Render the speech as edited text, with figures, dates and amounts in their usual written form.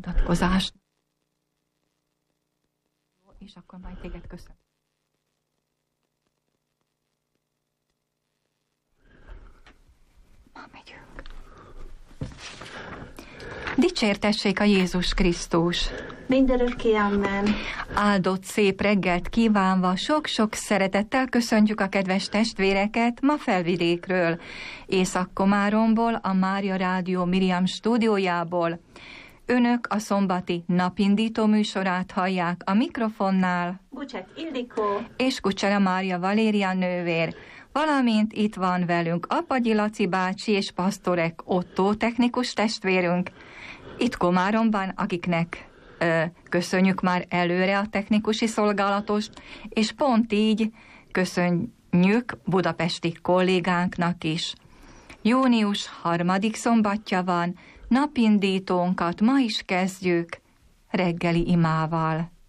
bemutatkozást. És akkor majd téged köszönöm. Ma megyünk. Dicsértessék a Jézus Krisztus! Mindörökké, amen. Áldott szép reggelt kívánva, sok-sok szeretettel köszöntjük a kedves testvéreket ma Felvidékről, Észak-Komáromból, a Mária Rádió Miriam stúdiójából. Önök a szombati napindító műsorát hallják, a mikrofonnál Bucsek Ildikó és Kucsera Mária Valéria nővér, valamint itt van velünk Apagyi Laci bácsi és Pastorek Ottó technikus testvérünk, itt Komáromban, akiknek köszönjük már előre a technikusi szolgálatost, és pont így köszönjük budapesti kollégánknak is. Június 3. szombatja van, napindítónkat ma is kezdjük reggeli imával.